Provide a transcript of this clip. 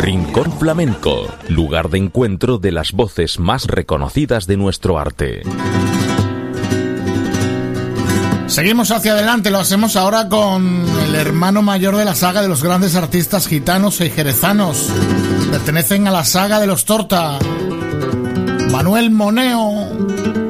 Rincón Flamenco, lugar de encuentro de las voces más reconocidas de nuestro arte. Seguimos hacia adelante, lo hacemos ahora con el hermano mayor de la saga de los grandes artistas gitanos y jerezanos. Pertenecen a la saga de los Torta, Manuel Moneo.